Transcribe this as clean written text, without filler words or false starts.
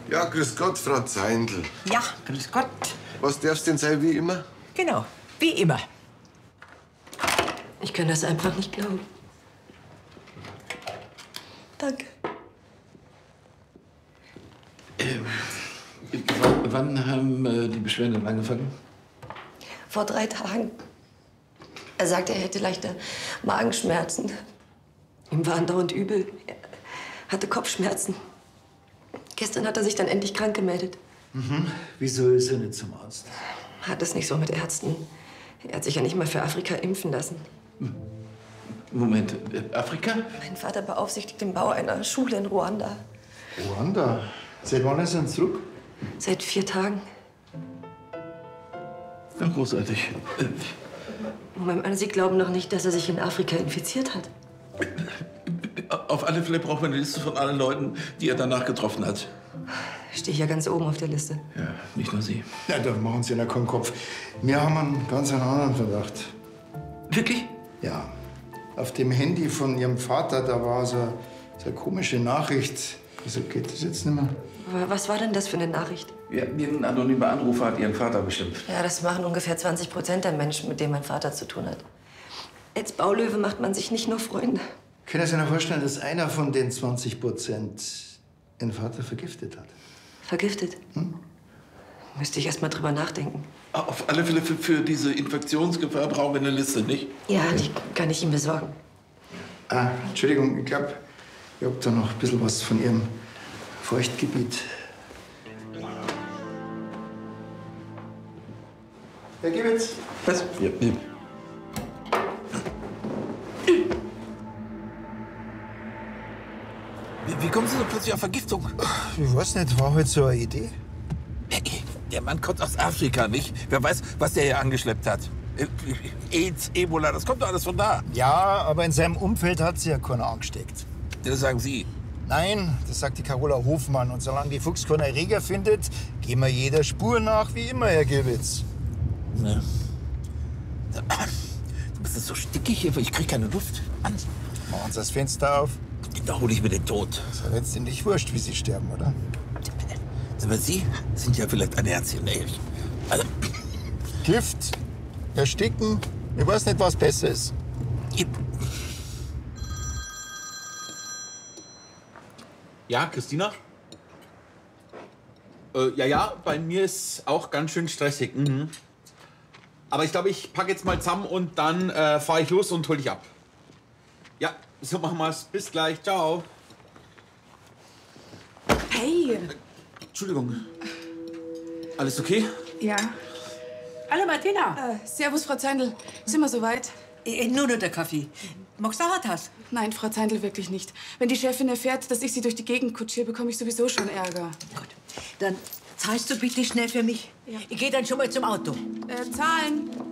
Ja, grüß Gott, Frau Zeindl. Ja, grüß Gott. Was darf's denn sein, wie immer? Genau, wie immer. Ich kann das einfach nicht glauben. Danke. Wann haben die Beschwerden denn angefangen? Vor 3 Tagen. Er sagte, er hätte leichte Magenschmerzen. Ihm war andauernd übel. Er hatte Kopfschmerzen. Gestern hat er sich dann endlich krank gemeldet. Wieso ist er nicht zum Arzt? Hat es nicht so mit Ärzten. Er hat sich ja nicht mal für Afrika impfen lassen. Moment, Afrika? Mein Vater beaufsichtigt den Bau einer Schule in Ruanda. Ruanda? Seit wann ist er zurück? Seit 4 Tagen. Ja, großartig. Moment, Sie glauben noch nicht, dass er sich in Afrika infiziert hat? Auf alle Fälle braucht man eine Liste von allen Leuten, die er danach getroffen hat. Stehe ich ja ganz oben auf der Liste. Ja, nicht nur Sie. Ja, da machen Sie ja keinen Kopf. Wir haben einen ganz anderen Verdacht. Wirklich? Ja. Auf dem Handy von Ihrem Vater, da war so eine komische Nachricht. Wieso geht das jetzt nicht mehr? Was war denn das für eine Nachricht? Ja, ein anonymer Anrufer hat Ihren Vater bestimmt. Ja, das machen ungefähr 20% der Menschen, mit denen mein Vater zu tun hat. Als Baulöwe macht man sich nicht nur Freunde. Können Sie sich vorstellen, dass einer von den 20% Ihren Vater vergiftet hat? Vergiftet? Müsste ich erst mal drüber nachdenken. Auf alle Fälle für diese Infektionsgefahr brauchen wir eine Liste, nicht? Ja, die kann ich ihm besorgen. Ah, Entschuldigung, ich glaube, ich hab da noch ein bisschen was von Ihrem Feuchtgebiet. Herr Gibbitz. Was? Ja. Wie kommen Sie so plötzlich auf Vergiftung? Ich weiß nicht, war halt so eine Idee. Der Mann kommt aus Afrika, nicht? Wer weiß, was der hier angeschleppt hat. AIDS, Ebola, das kommt doch alles von da. Ja, aber in seinem Umfeld hat sie ja keiner angesteckt. Das sagen Sie. Nein, das sagt die Carola Hofmann. Und solange die Fuchs keinen Erreger findet, gehen wir jeder Spur nach, wie immer, Herr Gibbitz. Ja. Du bist so stickig hier, ich krieg keine Luft. Hans. Machen Sie das Fenster auf. Da hole ich mir den Tod. Ist ja letztendlich wurscht, wie Sie sterben, oder? Aber Sie sind ja vielleicht ein Herzchen, ehrlich. Also, Gift, ersticken, ich weiß nicht, was besser ist. Ja, Christina? Ja, bei mir ist auch ganz schön stressig. Aber ich glaube, ich packe jetzt mal zusammen und dann fahre ich los und hol dich ab. Ja, so machen wir's. Bis gleich. Ciao. Hey! Entschuldigung. Alles okay? Ja. Hallo Martina. Servus, Frau Zeindl. Sind wir soweit? Nur noch der Kaffee. Magst du auch was? Nein, Frau Zeindl, wirklich nicht. Wenn die Chefin erfährt, dass ich sie durch die Gegend kutschiere, bekomme ich sowieso schon Ärger. Gut. Dann zahlst du bitte schnell für mich. Ja. Ich gehe dann schon mal zum Auto. Zahlen.